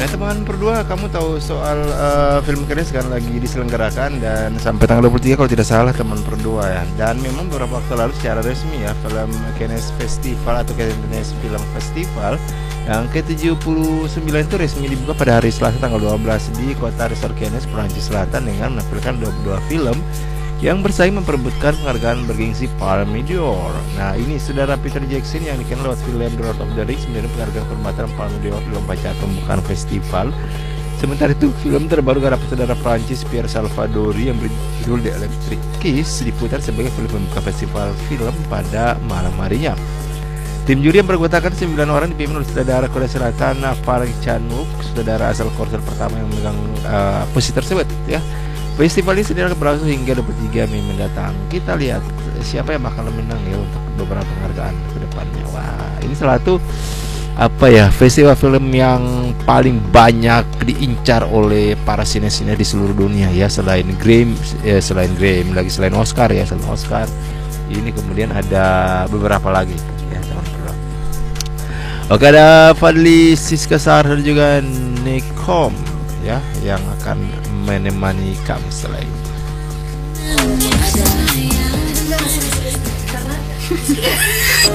teman berdua, kamu tahu soal film Cannes sekarang lagi diselenggarakan dan sampai tanggal 23 kalau tidak salah teman berdua ya. Dan memang beberapa waktu lalu secara resmi ya film Cannes Festival atau Cannes Film Festival yang ke-79 itu resmi dibuka pada hari Selasa tanggal 12 di kota resort Cannes, Perancis Selatan dengan menampilkan 22 film yang bersaing memperebutkan penghargaan bergengsi Palme d'Or. Nah, ini saudara Peter Jackson yang dikenal lewat film The Lord of the Rings menjadi penghargaan kehormatan Palme d'Or dalam acara pembukaan festival. Sementara itu, film terbaru karya saudara Prancis Pierre Salvadori yang berjudul The Electric Kiss diputar sebagai film pembuka festival film pada malam harinya. Tim juri yang beranggotakan 9 orang dipimpin oleh saudara Korea Selatan Park Chan-wook, saudara asal Korea pertama yang memegang posisi tersebut ya. Festival ini sendiri akan berlangsung hingga 23 Mei mendatang. Kita lihat siapa yang bakal menang ya untuk beberapa penghargaan ke depannya. Wah, ini salah satu festival film yang paling banyak diincar oleh para sine-sine di seluruh dunia ya, selain Oscar ya, selain Oscar. Ini kemudian ada beberapa lagi ya, teman-teman. Oke, ada Fadli Siskesar dan juga Nikom ya yang akan menemani kamu setelah ini.